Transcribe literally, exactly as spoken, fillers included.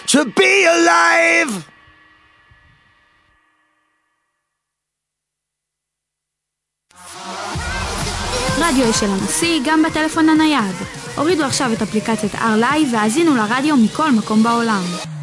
to be alive. רדיו של הנשיא גם בטלפון הנייד. הורידו עכשיו את אפליקציית אר לייב והאזינו לרדיו מכל מקום בעולם.